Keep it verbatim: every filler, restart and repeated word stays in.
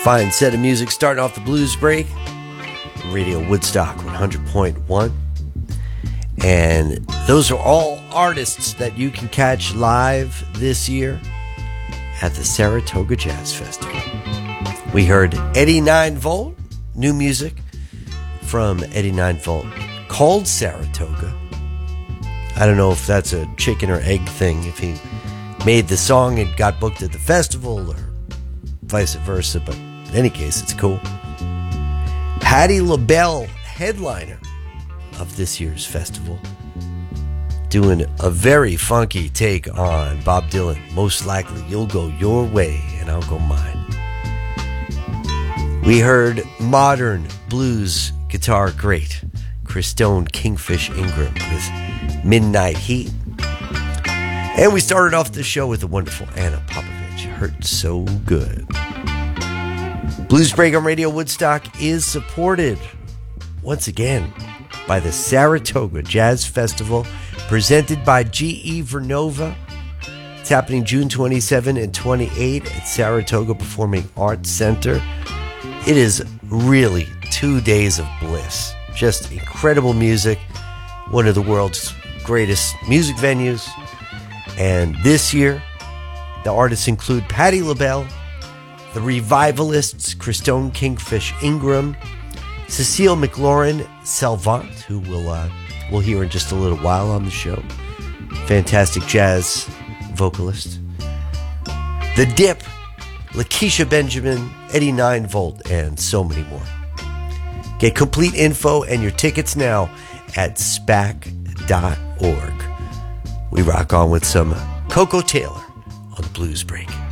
Fine set of music starting off the Blues Break. Radio Woodstock one hundred point one. And those are all artists that you can catch live this year at the Saratoga Jazz Festival. We heard Eddie nine volt, new music from Eddie nine volt called Saratoga. I don't know if that's a chicken or egg thing, if he made the song and got booked at the festival or vice versa, but in any case, it's cool. Patti LaBelle, headliner of this year's festival, doing a very funky take on Bob Dylan. Most likely you'll go your way and I'll go mine. We heard modern blues guitar great Christone Kingfish Ingram with Midnight Heat. And we started off the show with the wonderful Anna Popovich, Hurt So Good. Blues Break on Radio Woodstock is supported once again by the Saratoga Jazz Festival, presented by G E Vernova. It's happening June twenty-seventh and twenty-eighth at Saratoga Performing Arts Center. It is really two days of bliss. Just incredible music. One of the world's greatest music venues. And this year, the artists include Patti LaBelle, the Revivalists, Christone Kingfish Ingram, Cecile McLaurin Salvant, who we'll, uh, we'll hear in just a little while on the show. Fantastic jazz vocalist. The Dip, Lakeisha Benjamin, Eddie nine volt, and so many more. Get complete info and your tickets now at spac dot org. We rock on with some Coco Taylor on the Blues Break.